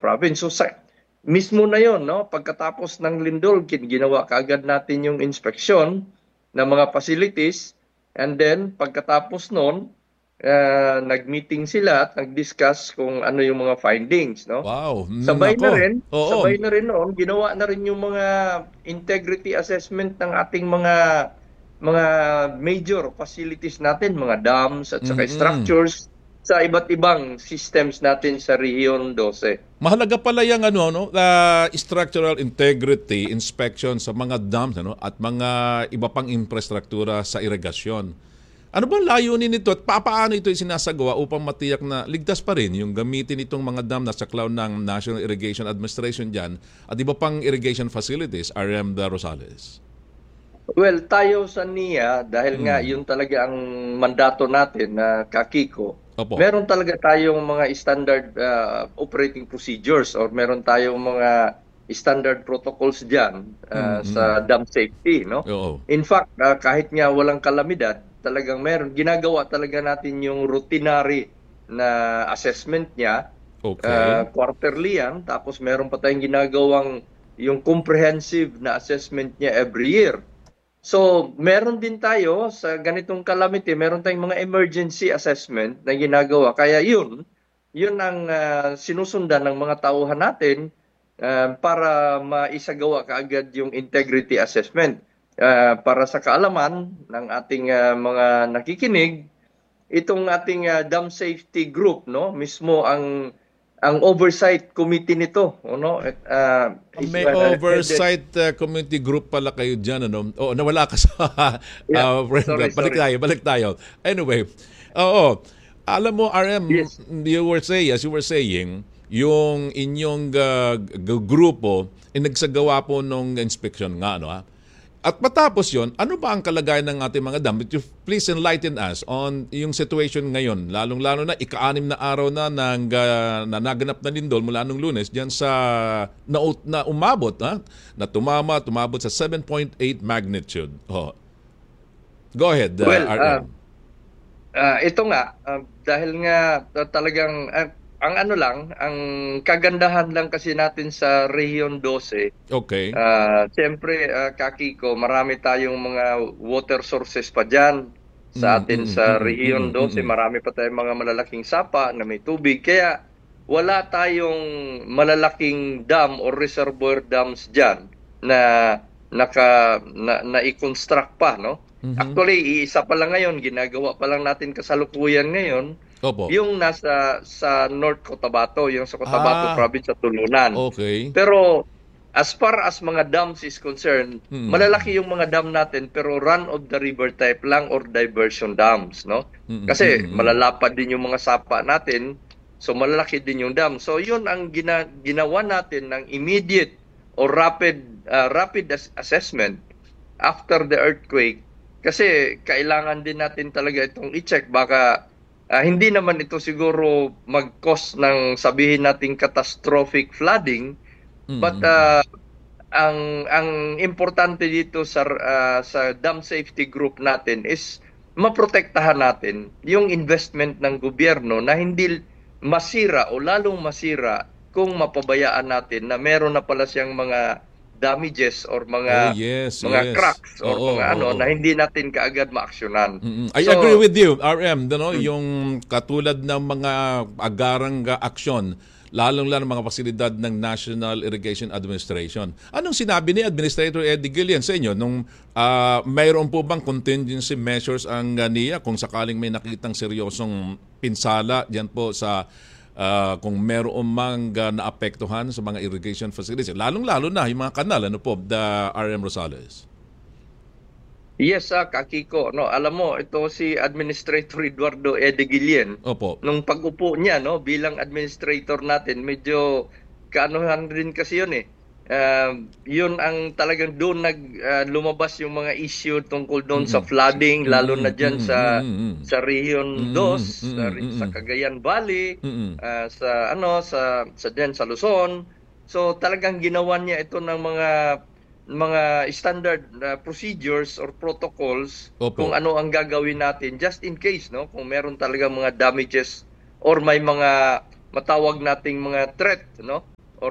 province. So mismo na yon, no? Pagkatapos ng lindol, ginawa kaagad natin yung inspection ng mga facilities, and then pagkatapos noon, nag-meeting sila at nag-discuss kung ano yung mga findings, no? Wow, Sabay na nako. rin, Oo. sabay na rin noon, ginawa na rin yung mga integrity assessment ng ating mga major facilities natin, mga dams at saka Mm-mm. structures sa iba't ibang systems natin sa Region 12. Mahalaga pala yung structural integrity inspection sa mga dams at mga iba pang infrastruktura sa irigasyon. Ano bang layunin nito at paano ito sinasagawa upang matiyak na ligtas pa rin yung gamitin itong mga dam na saklaw ng National Irrigation Administration dyan at iba pang irrigation facilities, RM Rosales? Well, tayo sa NIA, dahil nga yun talaga ang mandato natin na kakiko, Opo. meron talaga tayong mga standard operating procedures or meron tayong mga standard protocols dyan sa dam safety, no? Oo. In fact, kahit nga walang kalamidad, talagang meron. Ginagawa talaga natin yung routinary na assessment niya. Okay. Quarterly yan. Tapos meron pa tayong ginagawang yung comprehensive na assessment niya every year. So, meron din tayo sa ganitong calamity, meron tayong mga emergency assessment na ginagawa. Kaya yun ang sinusundan ng mga tauhan natin para maisagawa kaagad yung integrity assessment. Para sa kaalaman ng ating mga nakikinig, itong ating dam safety group, no, mismo ang oversight committee nito, no? May oversight committee group pala kayo diyan, ano? Oh, nawala ka sa sorry. balik tayo. Anyway, oo. Alam mo, RM, Yes. as you were saying, yung inyong grupo nagsagawa po nung inspection nga, no? At matapos yon, ano ba ang kalagayan ng ating mga dam? Please enlighten us on yung situation ngayon, lalong-lalo na ika-6 na araw na naganap na lindol mula nung Lunes diyan sa na umabot na tumabot sa 7.8 magnitude. Oh. Go ahead, RM. Ito nga, dahil nga talagang ang kagandahan lang kasi natin sa Region 12. Okay. Siyempre, Kakiko, marami tayong mga water sources pa dyan sa atin sa Region 12. Marami pa tayong mga malalaking sapa na may tubig. Kaya wala tayong malalaking dam or reservoir dams dyan na i-construct pa, no? Actually, iisa pa lang ngayon, ginagawa pa lang natin kasalukuyan ngayon. Opo. Yung sa North Cotabato, yung sa Cotabato Province sa Tulunan. Okay. Pero as far as mga dams is concerned, malalaki yung mga dam natin pero run of the river type lang or diversion dams, no? Kasi malalapad din yung mga sapa natin, so malalaki din yung dam. So yun ang ginawa natin ng immediate or rapid assessment after the earthquake. Kasi kailangan din natin talaga itong i-check, baka hindi naman ito siguro mag-cause ng sabihin nating catastrophic flooding, but ang importante dito sa dam safety group natin is maprotektahan natin yung investment ng gobyerno na hindi masira o lalong masira kung mapabayaan natin na meron na pala siyang mga damages or mga cracks or na hindi natin kaagad maaksyonan. I agree with you, RM, yung katulad ng mga agarang aksyon, lalong-lalo mga pasilidad ng National Irrigation Administration. Anong sinabi ni Administrator Eddie Guillen sa inyo nung mayroon po bang contingency measures ang NIA kung sakaling may nakitang seryosong pinsala diyan po sa kung meron mang naapektuhan sa mga irrigation facilities, lalong-lalo na yung mga kanal, RM Rosales? Yes, Kakiko. No, alam mo, ito si Administrator Eduardo Eddie Guillen. Opo. Nung pag-upo niya, no, bilang administrator natin, medyo kaanuhan rin kasi yun eh. Yun ang talagang doon lumabas yung mga issue tungkol doon sa flooding, lalo na dyan sa Region 2, sa Cagayan Valley, sa Luzon. So talagang ginawa niya ito ng mga standard procedures or protocols. Opo. Kung ano ang gagawin natin just in case, no, kung meron talaga mga damages or may mga matawag nating mga threat, no, or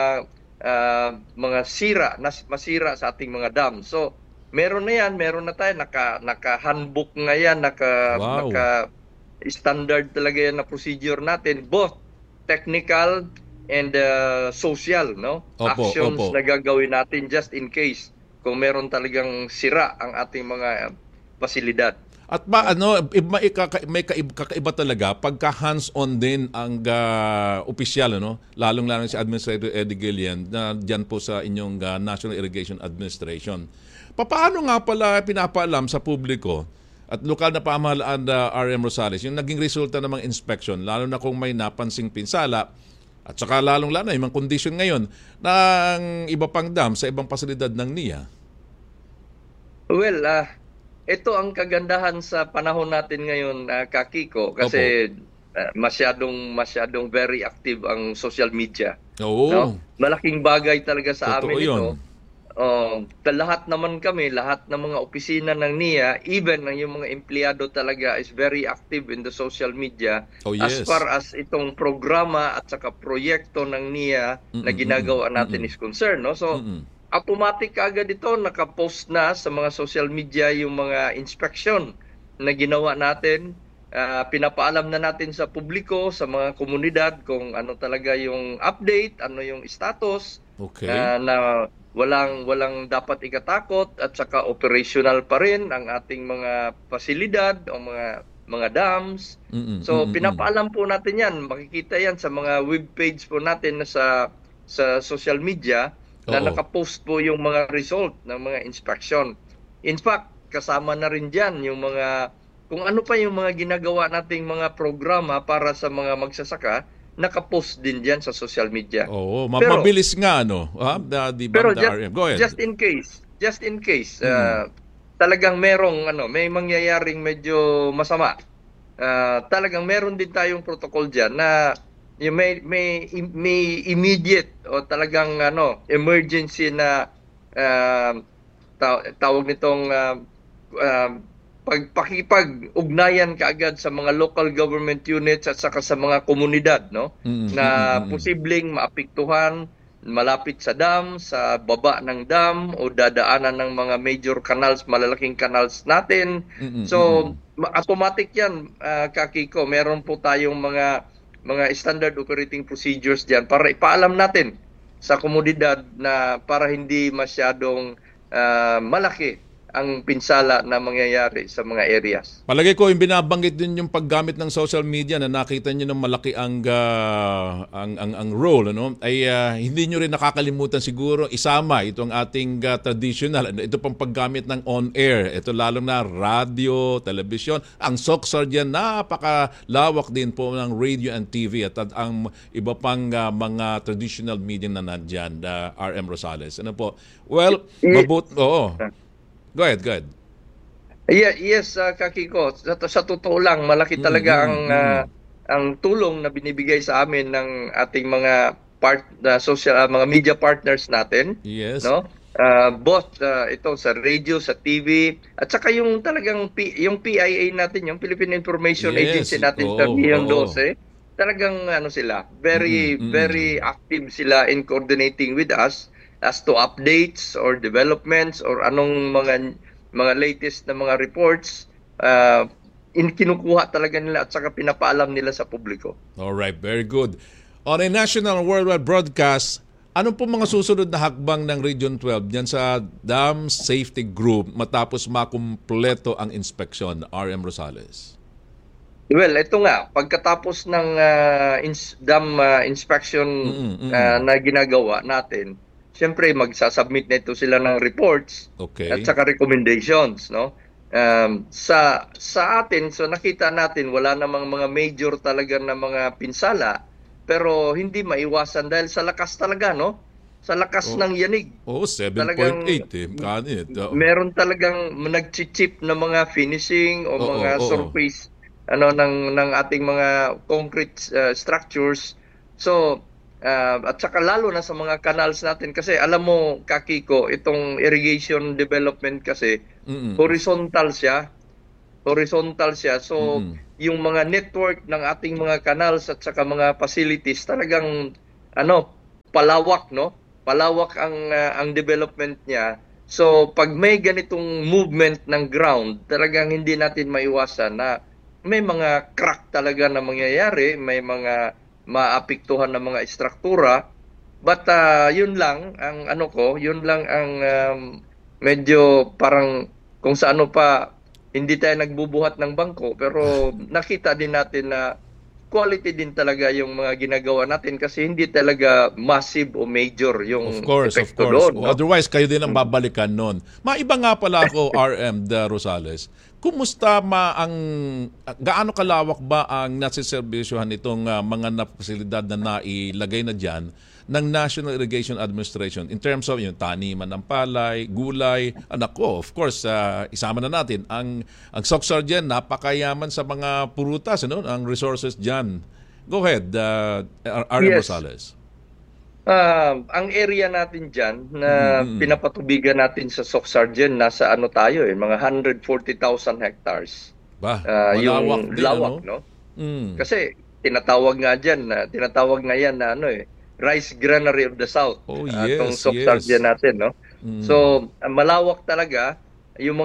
mga masira sa ating mga dam. So meron na yan, meron na tayo naka-handbook nga yan, Wow. naka standard talaga yan na procedure natin, both technical and social, no? Opo, Actions opo. na gagawin natin just in case kung meron talagang sira ang ating mga pasilidad. At kakaiba talaga pagka hands-on din ang opisyal, ano? Lalong-lalo si Administrator Eddie Guillen na diyan po sa inyong National Irrigation Administration. Paano nga pala pinapaalam sa publiko at lokal na pamahalaan RM Rosales yung naging resulta ng mga inspection, lalo na kung may napansing pinsala at saka lalong-lalo yung mga kondisyon ngayon ng iba pang dam sa ibang pasilidad ng NIA? Well, ito ang kagandahan sa panahon natin ngayon, Kakiko, Opo. kasi masyadong very active ang social media. Oo. No? Malaking bagay talaga sa Totoo amin yun. ito. Lahat naman kami, lahat ng mga opisina ng NIA, even yung mga empleyado talaga is very active in the social media Oh, as yes. far as itong programa at saka proyekto ng NIA na ginagawa natin is concerned. No? So, automatic agad ito, nakapost na sa mga social media yung mga inspection na ginawa natin. Pinapaalam na natin sa publiko, sa mga komunidad kung ano talaga yung update, ano yung status, Okay. na walang dapat ikatakot at saka operational pa rin ang ating mga pasilidad o mga dams. So pinapaalam po natin yan. Makikita yan sa mga webpage po natin na sa social media na Oo. nakapost po yung mga result ng mga inspection. In fact, kasama na rin dyan yung kung ano pa yung mga ginagawa nating mga programa para sa mga magsasaka, nakapost din dyan sa social media. Oo, Pero- mabilis nga ano, di ba, Pero RM? Go ahead. just in case, talagang may mangyayaring medyo masama. Talagang meron din tayong protocol diyan na yung may immediate o talagang emergency na tawag nitong pagpakipag-ugnayan kaagad sa mga local government units at saka sa mga komunidad, no? Na posibleng maapektuhan malapit sa dam, sa baba ng dam o dadaanan ng mga major canals, malalaking canals natin. So, automatic 'yan, Kakiko. Meron po tayong mga standard operating procedures diyan para ipaalam natin sa komunidad na para hindi masyadong malaki ang pinsala na mangyayari sa mga areas. Palagay ko yung binabanggit din yung paggamit ng social media na nakita niyo ng malaki ang role, ano? Ay hindi niyo rin nakakalimutan siguro isama itong ating traditional, ito pang paggamit ng on-air, ito lalo na radio, telebisyon, ang SOCSAR diyan napakalawak din po ng radio and TV at ang iba pang mga traditional media na nandiyan, RM Rosales. Ano po? Well, oo. Go ahead. Yes, Kakiko. Sa totoo lang, malaki talaga ang tulong na binibigay sa amin ng ating mga mga media partners natin. Yes. No? Both ito sa radio, sa TV, at saka yung talagang yung PIA natin, yung Philippine Information Agency natin sa Region 12. Talagang sila, very active sila in coordinating with us as to updates or developments or anong mga latest na mga reports, kinukuha talaga nila at saka pinapaalam nila sa publiko. Alright, very good. On a national worldwide broadcast, ano po mga susunod na hakbang ng Region 12 diyan sa Dam Safety Group matapos makumpleto ang inspeksyon, RM Rosales? Well, ito nga, pagkatapos ng dam inspection na ginagawa natin, siyempre magsasubmit na ito sila ng reports at saka recommendations, no? Sa atin, so nakita natin wala namang mga major talaga na mga pinsala, pero hindi maiwasan dahil sa lakas talaga, no? Sa lakas ng yanig. 7.8 kanit. Meron talagang nagchichip na mga finishing o mga surface ng ating mga concrete structures. So, at saka lalo na sa mga canals natin kasi alam mo, Kakiko, itong irrigation development kasi horizontal siya. So yung mga network ng ating mga canals at saka mga facilities talagang palawak, no? Palawak ang development niya. So pag may ganitong movement ng ground, talagang hindi natin maiwasan na may mga crack talaga na mangyayari, may mga maapektuhan na mga istruktura. But yun lang ang yun lang ang medyo parang kung sa pa hindi tayo nagbubuhat ng bangko, pero nakita din natin na quality din talaga yung mga ginagawa natin kasi hindi talaga massive o major yung epekto doon. No? Otherwise, kayo din ang babalikan nun. Maiba nga pala ako, RM Rosales. Kumusta gaano kalawak ba ang nasiservisyohan itong mga fasilidad na nailagay na dyan ng National Irrigation Administration in terms of yung taniman ng palay, gulay, of course, isama na natin ang SOCSAR dyan, napakayaman sa mga prutas, ang resources dyan. Go ahead, R.M. Rosales. Ang area natin dyan na pinapatubigan natin sa SOCSAR dyan, nasa mga 140,000 hectares. Yung lawak, no? Kasi tinatawag nga yan na Rice Granary of the South. Itong SOCSAR dyan natin, no? So, malawak talaga yung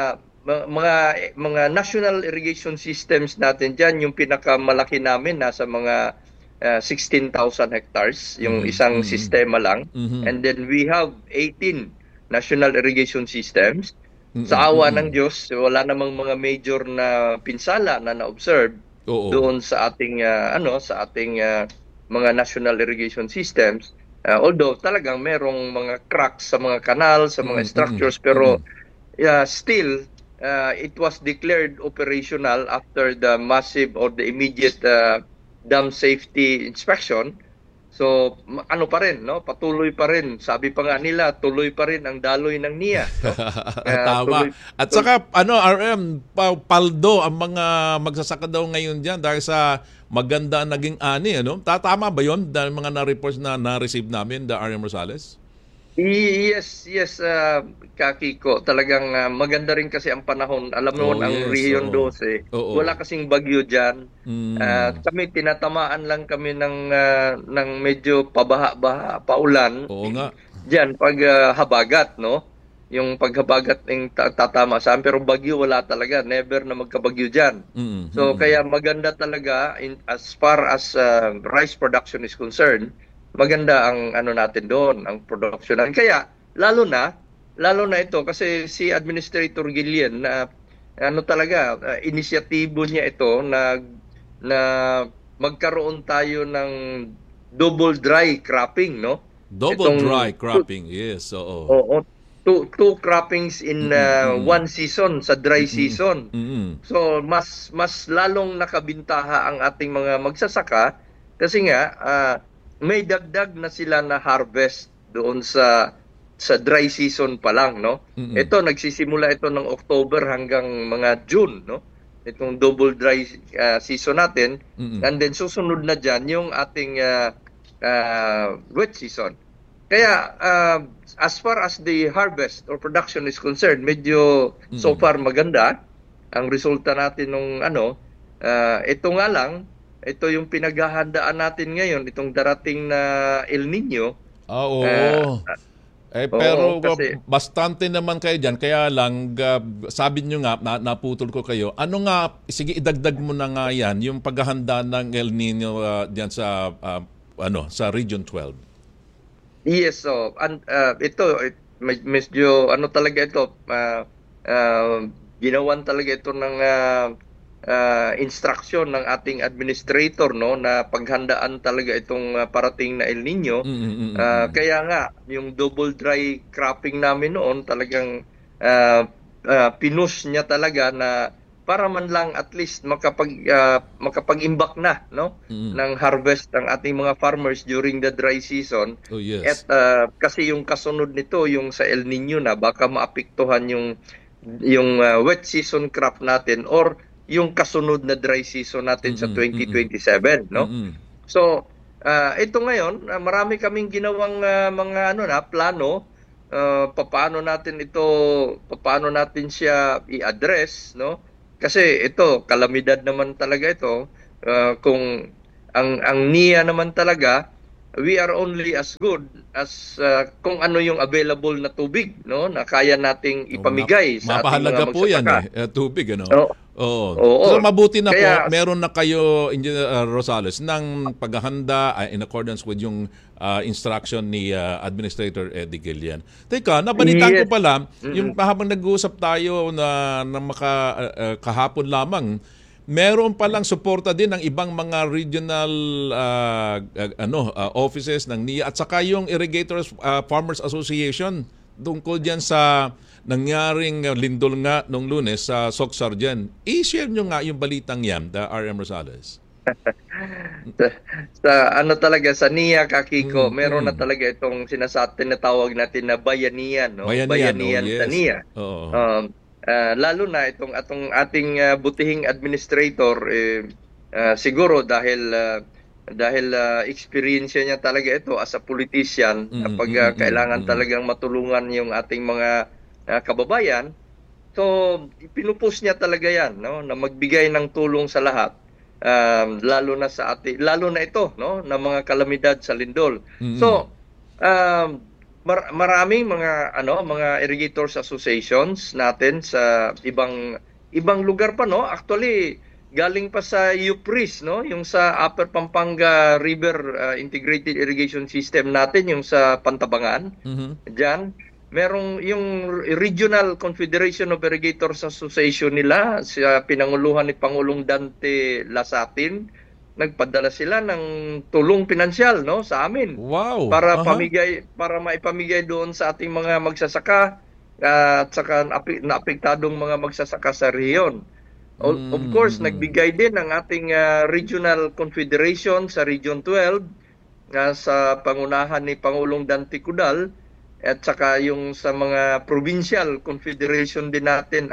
mga national irrigation systems natin dyan, yung pinakamalaki namin nasa mga 16,000 hectares, yung isang sistema lang. And then we have 18 national irrigation systems. Sa awa ng Diyos, wala namang mga major na pinsala na na-observe doon sa ating mga national irrigation systems. Although talagang merong mga cracks sa mga kanal, sa mga structures, pero still it was declared operational after the massive or the immediate dam safety inspection. So pa rin, no? Patuloy pa rin. Sabi pa nga nila, tuloy pa rin ang daloy ng NIA. No? Tama. At saka RM, paldo ang mga magsasaka daw ngayon diyan dahil sa maganda ang naging ani, Tatama ba 'yon dahil mga na-reports na na-receive namin, RM Rosales? Yes, Kakiko. Talagang maganda rin kasi ang panahon. Alam mo ang Region 12, wala kasing bagyo diyan. Kami tinatamaan lang kami ng medyo pabaha-baha, paulan. Oo nga. Diyan pag habagat, no? Yung paghabagat ng tatama sa pero bagyo wala talaga, never na magkabagyo diyan. So kaya maganda talaga as far as rice production is concerned, maganda ang natin doon, ang production natin. Kaya lalo na ito kasi si Administrator Guillen na talaga inisyatibo niya ito na magkaroon tayo ng double dry cropping, no? Dry cropping, yes. Oo. Two croppings in one season, sa dry season. So mas lalong nakabintaha ang ating mga magsasaka kasi nga may dagdag na sila na harvest doon sa dry season pa lang, no? Ito nagsisimula ito ng October hanggang mga June, no? Itong double dry season natin. And then susunod na diyan yung ating wet season. Kaya as far as the harvest or production is concerned, medyo so far maganda ang resulta natin nung ito nga lang, ito yung pinaghahandaan natin ngayon, itong darating na El Nino. Pero kasi bastante naman kayo dyan, kaya lang sabi nyo nga, naputol ko kayo, sige idagdag mo na nga yan, yung paghahanda ng El Nino dyan sa Region 12. Yes, so ito medyo talaga ito ginawan talaga ito ng instruction ng ating administrator, no, na paghandaan talaga itong parating na El Nino. Kaya nga yung double dry cropping namin noon talagang pinush niya talaga na para man lang at least makapag-imbak na, no, ng harvest ng ating mga farmers during the dry season. At kasi yung kasunod nito yung sa El Nino na baka maapektuhan yung wet season crop natin or yung kasunod na dry season natin sa 2027, no? So ito ngayon, marami kaming ginawang mga plano paano natin siya i-address, no? Kasi ito, kalamidad naman talaga ito. Kung ang NIA naman talaga, we are only as good as kung ano yung available na tubig, no, na kaya nating ipamigay sa ating mga Mapahalaga po yan magsasaka. tubig, ano? Oo. Oo. Oo. So mabuti na po, Kaya meron na kayo, Engineer Rosales, ng paghahanda in accordance with yung instruction ni Administrator Eddie Guillen. Teka, nabalitaan ko yes. pala, yung habang nag-uusap tayo na kahapon lamang, meron palang suporta din ng ibang mga regional offices ng NIA at saka yung Irrigators Farmers Association tungkol diyan sa nangyaring lindol nga nung Lunes sa Socsar dyan. I-share nyo nga yung balitang yan, the RM Rosales. Ano talaga sa NIA, Kakiko, meron na talaga itong tinatawag natin na bayanihan, no? Bayanihan yes. sa NIA. Oo. Lalo na itong ating butihing administrator, siguro dahil experience niya talaga ito as a politician, pag kailangan talagang matulungan yung ating mga kababayan, so pinupush niya talaga yan, no, na magbigay ng tulong sa lahat, lalo na ito, no, na mga kalamidad sa lindol. So maraming mga irrigators associations natin sa ibang lugar pa, no, actually galing pa sa UPRIS, no, yung sa Upper Pampanga River Integrated Irrigation System natin, yung sa Pantabangan. Diyan merong yung Regional Confederation of Irrigators Association nila, sa pinanguluhan ni Pangulong Dante Lasatin, nagpadala sila ng tulong pinansyal, no, sa amin. Wow. Para maipamigay doon sa ating mga magsasaka at saka naapektadong mga magsasaka sa rehiyon. Of course, nagbigay din ang ating Regional Confederation sa Region 12 sa pangunahan ni Pangulong Dante Cudal, at saka yung sa mga provincial confederation din natin,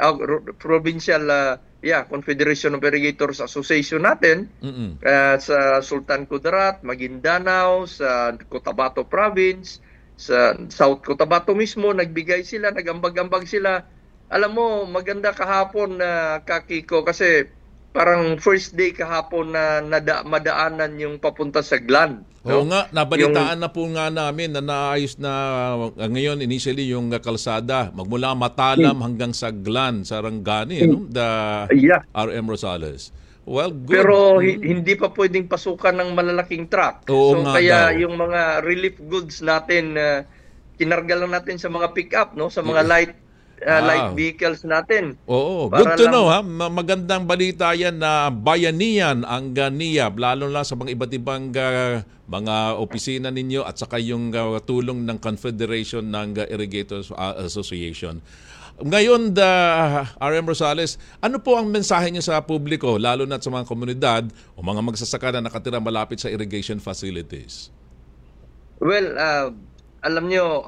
Confederation of Irrigators Association natin, sa Sultan Kudarat, Maguindanao, sa Cotabato Province, sa South Cotabato mismo, nagbigay sila, nagambag-ambag sila. Alam mo, maganda kahapon na Kakiko, kasi parang first day kahapon na madaanan yung papunta sa Glan. Oo nga, nabalitaan na po nga namin na naayos na ngayon initially yung kalsada magmula Matalam hanggang sa Glan, sa Rangani, no? RM Rosales. Well, good. Pero hindi pa pwedeng pasukan ng malalaking truck. Oo, so kaya yung mga relief goods natin, kinarga lang natin sa mga pick-up, no, sa mga light vehicles natin. Oo, good to know, ha. Magandang balita yan na bayanihan ang NIA, lalo na sa mga iba't ibang mga opisina ninyo at saka yung tulong ng Confederation ng Irrigators Association. Ngayon, RM Rosales, ano po ang mensahe niyo sa publiko, lalo na sa mga komunidad o mga magsasaka na nakatira malapit sa irrigation facilities? Well, alam niyo,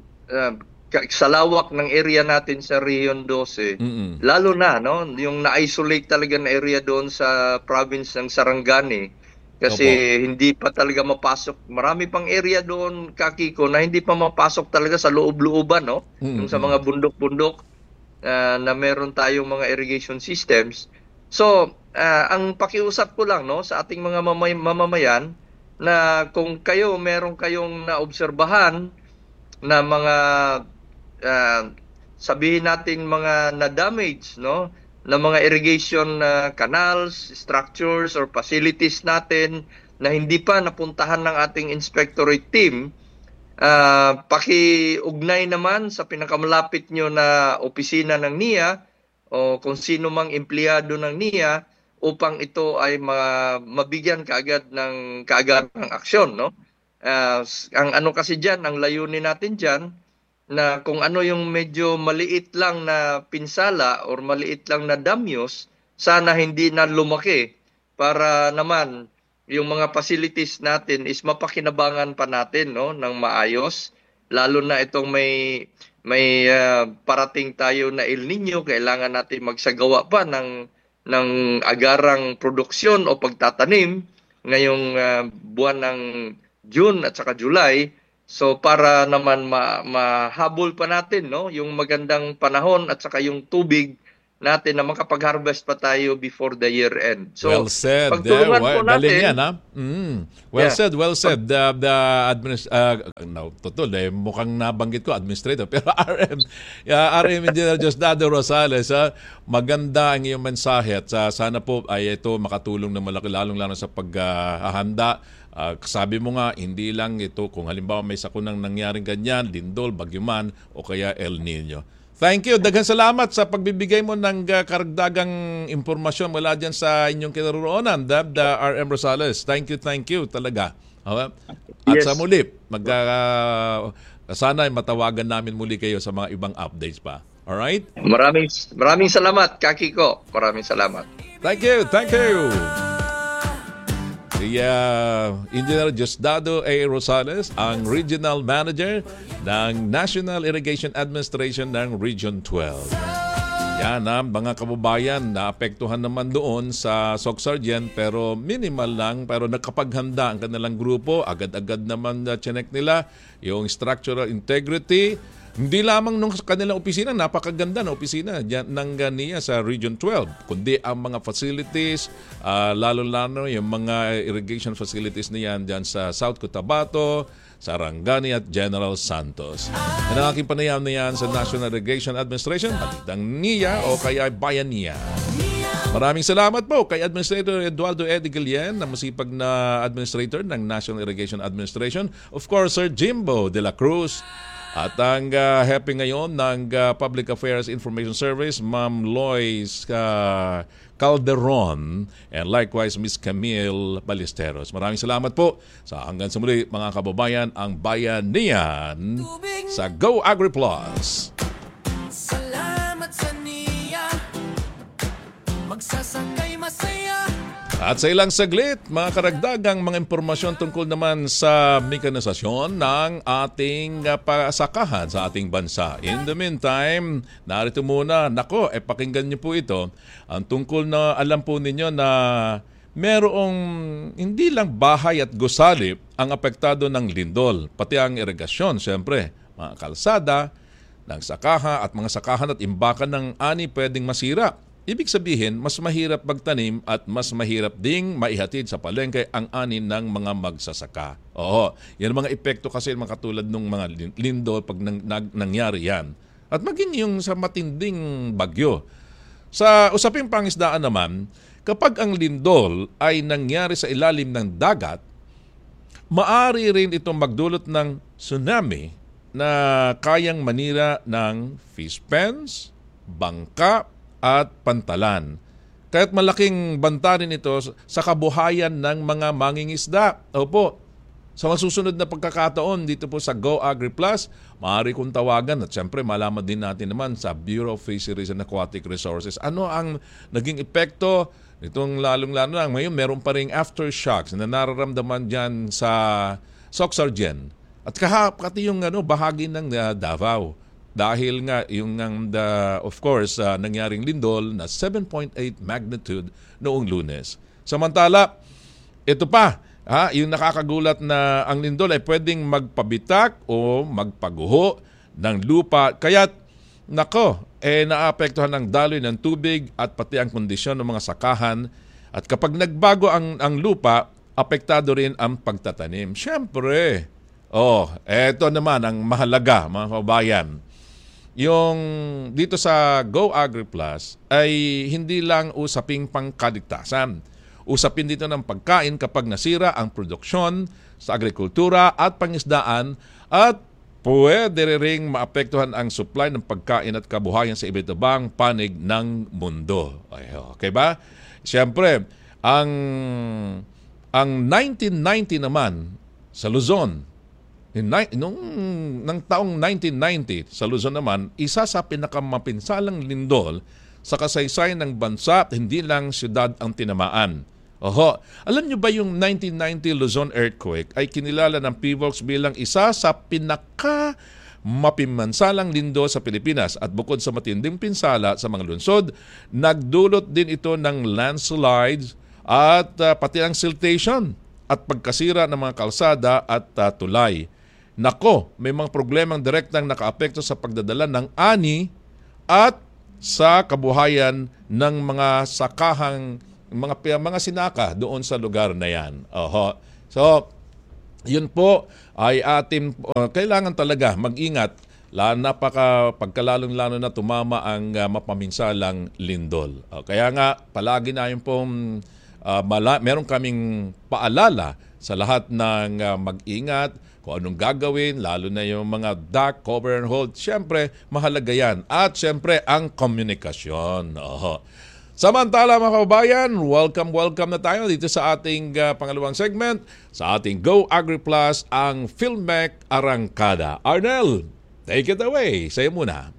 sa lawak ng area natin sa Region 12, lalo na, no, yung na-isolate talaga na area doon sa province ng Sarangani, kasi hindi pa talaga mapasok. Marami pang area doon, Kakiko, na hindi pa mapasok talaga sa loob-looban, no, yung sa mga bundok-bundok na meron tayong mga irrigation systems. So, ang pakiusap ko lang, no, sa ating mga mamamayan, na kung meron kayong naobserbahan na mga sabihin natin mga na-damage, no, na mga irrigation canals, structures or facilities natin na hindi pa napuntahan ng ating inspectorate team, pakiugnay naman sa pinakamalapit nyo na opisina ng NIA o kung sino mang empleyado ng NIA upang ito ay mabigyan kaagad ng aksyon, no. Ang ano kasi diyan, ang layunin natin diyan, na kung ano yung medyo maliit lang na pinsala or maliit lang na damyos, sana hindi na lumaki, para naman yung mga facilities natin is mapakinabangan pa natin, no, ng maayos, lalo na itong may parating tayo na El Nino, kailangan natin magsagawa pa ng agarang produksyon o pagtatanim ngayong buwan ng June at saka July. So para naman mahabol pa natin, no, yung magandang panahon at saka yung tubig natin na makapag-harvest pa tayo before the year end. So, Well said. pagtulungan po Galing natin. yan, ha? Well Yeah. said, well said. Totoo, mukhang nabanggit ko, administrator. Pero RM Engineer Diosdado Rosales, maganda ang iyong mensahe at sana po ay ito makatulong na malaki, lalong-lalo sa paghahanda. Sabi mo nga, hindi lang ito kung halimbawa may sakunang nangyaring ganyan, lindol, bagyuman, o kaya El Nino. Thank you. Daghang salamat sa pagbibigay mo ng karagdagang impormasyon mula dyan sa inyong kinaroroonan, the RM Rosales. Thank you talaga. At Yes. sa muli, sana ay matawagan namin muli kayo sa mga ibang updates pa. Alright? Maraming salamat, Kakiko. Maraming salamat. Thank you. Si Engineer Diosdado A. Rosales, ang Regional Manager ng National Irrigation Administration ng Region 12. Yan mga kababayan, naapektuhan naman doon sa Soc-Sargent pero minimal lang, pero nakapaghanda ang kanilang grupo, agad-agad naman chinek nila yung structural integrity. Hindi lamang nung kanilang opisina, napakaganda na opisina ng NIA sa Region 12, kundi ang mga facilities, lalo-lalo yung mga irrigation facilities niyan dyan sa South Cotabato, Sarangani at General Santos. Yan ang aking panayam na yan sa National Irrigation Administration, patitang NIA o kaya Bayan NIA. Maraming salamat po kay Administrator Eduardo Eddie Guillen, na masipag na administrator ng National Irrigation Administration. Of course, Sir Jimbo de la Cruz. At ang happy ngayon ng Public Affairs Information Service, Ma'am Lois Calderon, and likewise Miss Camille Ballesteros. Maraming salamat po sa hanggang sa muli mga kababayan, ang Bayanihan sa Go Agri Plus. Salamat sa niya, magsasakay masaya. At sa ilang saglit, mga karagdagang mga impormasyon tungkol naman sa mekanisasyon ng ating pasakahan sa ating bansa. In the meantime, narito muna, pakinggan niyo po ito, ang tungkol na alam po ninyo na merong hindi lang bahay at gusali ang apektado ng lindol, pati ang irigasyon, siyempre, mga kalsada, ng sakaha at mga sakahan at imbakan ng ani pwedeng masira. Ibig sabihin, mas mahirap magtanim at mas mahirap ding maihatid sa palengke ang ani ng mga magsasaka. Oo, yan mga epekto kasi mga katulad ng mga lindol pag nangyari yan. At maging yung sa matinding bagyo. Sa usaping pangisdaan naman, kapag ang lindol ay nangyari sa ilalim ng dagat, maari rin itong magdulot ng tsunami na kayang manira ng fish pens, bangka, at pantalan. Kaya't malaking banta rin ito sa kabuhayan ng mga mangingisda. Opo, sa masusunod na pagkakataon dito po sa Go Agri Plus, maaari kong tawagan at siyempre malaman din natin naman sa Bureau of Fisheries and Aquatic Resources ano ang naging epekto nitong lalong-lalo na ngayon meron pa ring aftershocks na nararamdaman dyan sa Soc-Sargent at pati yung bahagi ng Davao. Dahil nga yung of course nangyaring lindol na 7.8 magnitude noong Lunes. Samantala, ito pa, yung nakakagulat na ang lindol ay pwedeng magpabitak o magpaguho ng lupa. Kaya't naapektuhan ng daloy ng tubig at pati ang kondisyon ng mga sakahan. At kapag nagbago ang lupa, apektado rin ang pagtatanim. Siyempre, eto naman ang mahalaga mga kabayan. Yung dito sa Go Agri Plus ay hindi lang usaping pangkaligtasan. Usapin dito ng pagkain kapag nasira ang produksyon sa agrikultura at pangisdaan at pwede ring maapektuhan ang supply ng pagkain at kabuhayan sa iba't ibang panig ng mundo. Okay ba? Siyempre, ang 1990 naman sa Luzon, ng taong 1990 sa Luzon naman, isa sa pinakamapinsalang lindol sa kasaysayan ng bansa at hindi lang syudad ang tinamaan. Alam nyo ba yung 1990 Luzon earthquake ay kinilala ng PHIVOLCS bilang isa sa mapimmansalang lindol sa Pilipinas at bukod sa matinding pinsala sa mga lungsod, nagdulot din ito ng landslides at pati ang siltation at pagkasira ng mga kalsada at tulay. May mga problemang direktang nakaapekto sa pagdadala ng ani at sa kabuhayan ng mga sakahang mga sinaka doon sa lugar na yan. Oho. So, yun po ay atin kailangan talaga mag-ingat pagkalalong-lalo na tumama ang mapaminsalang lindol. Kaya nga palagi na yung pong meron kaming paalala sa lahat ng mag-ingat kung anong gagawin, lalo na yung mga duck, cover and hold. Siyempre, mahalaga yan. At siyempre, ang komunikasyon. Oho. Samantala mga kababayan, welcome na tayo dito sa ating pangalawang segment, sa ating Go Agri Plus, ang PhilMec Arangkada. Arnel, take it away. Sa'yo muna.